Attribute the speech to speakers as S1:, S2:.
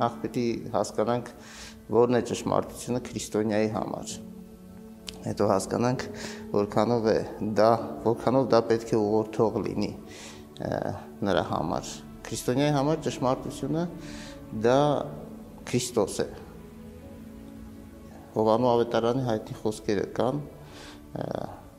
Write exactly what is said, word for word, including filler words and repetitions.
S1: նախ պիտի հասկանանք, որն է ճշմարտությունը քրիստոնյայի համար։ Հետո հասկանանք, որքանով է դա, որքանով դա պետք է ուղղորդող լինի նրա համար։ Քրիստոնյայի համար ճշմարտությունը դա Քրիստոս է։ Հովանու ավետարանի հայտնի խոսքերը կան,